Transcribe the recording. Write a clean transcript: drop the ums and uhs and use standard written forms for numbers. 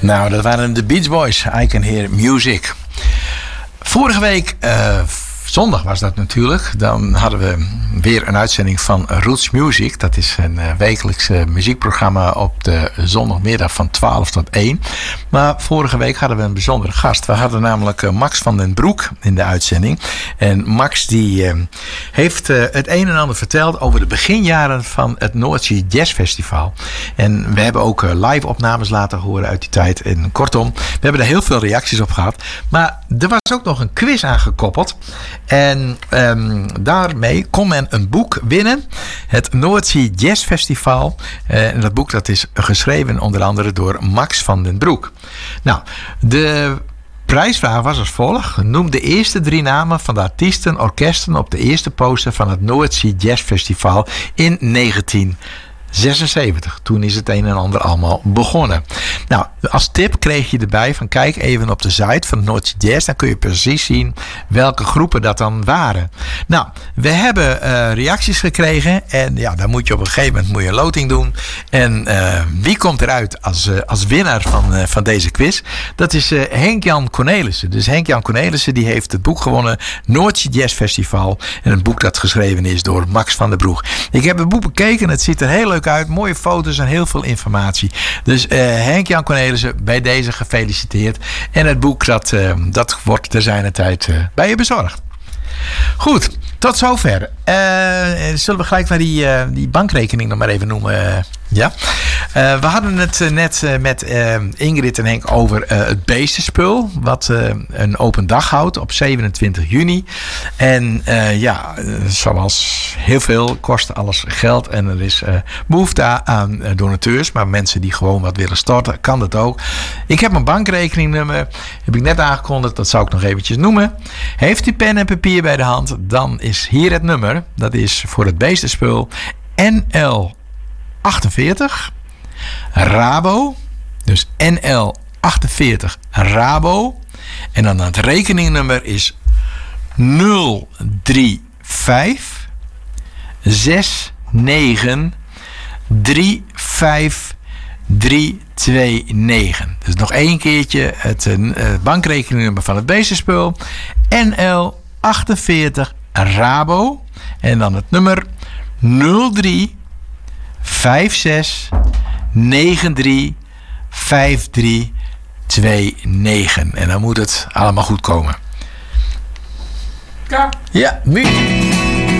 Nou, dat waren de Beach Boys. I Can Hear Music. Vorige week, zondag was dat natuurlijk. Dan hadden we weer een uitzending van Roots Music. Dat is een wekelijks muziekprogramma op de zondagmiddag van 12 tot 1. Maar vorige week hadden we een bijzondere gast. We hadden namelijk Max van den Broek in de uitzending. En Max die heeft het een en ander verteld over de beginjaren van het Noordzee Jazz Festival. En we hebben ook live opnames laten horen uit die tijd. En kortom, we hebben er heel veel reacties op gehad. Maar er was ook nog een quiz aangekoppeld. En daarmee kon men een boek winnen. Het Noordzee Jazz Festival. En dat boek dat is geschreven onder andere door Max van den Broek. Nou, de prijsvraag was als volgt. Noem de eerste 3 namen van de artiesten, orkesten op de eerste poster van het Noordzee Jazz Festival in 1976. Toen is het een en ander allemaal begonnen. Nou, als tip kreeg je erbij van kijk even op de site van Noordzee Jazz. Dan kun je precies zien welke groepen dat dan waren. Nou, we hebben reacties gekregen. En ja, dan moet je op een gegeven moment een loting doen. En wie komt eruit als winnaar van deze quiz? Dat is Henk-Jan Cornelissen. Dus Henk-Jan Cornelissen die heeft het boek gewonnen. Noordzee Jazz Festival. En een boek dat geschreven is door Max van den Broek. Ik heb het boek bekeken. Het ziet er heel leuk uit. Mooie foto's en heel veel informatie. Dus Henk-Jan Cornelissen, bij deze gefeliciteerd. En het boek dat wordt ter zijner tijd bij je bezorgd. Goed, tot zover. Zullen we gelijk maar die bankrekening nog maar even noemen? Ja. We hadden het net met Ingrid en Henk over het beestenspul. Wat een open dag houdt op 27 juni. En zoals heel veel kost alles geld. En er is behoefte aan donateurs. Maar mensen die gewoon wat willen storten, kan dat ook. Ik heb mijn bankrekeningnummer. Heb ik net aangekondigd. Dat zou ik nog eventjes noemen. Heeft u pen en papier bij de hand? Dan is hier het nummer. Dat is voor het beestenspul NL 48 Rabo, dus NL 48 Rabo, en dan het rekeningnummer is 035 69 35329. Dus nog één keertje het bankrekeningnummer van het beestenspul NL 48 Rabo, en dan het nummer 03 56 93 5329. En dan moet het allemaal goed komen. Ja. Ja, muziek.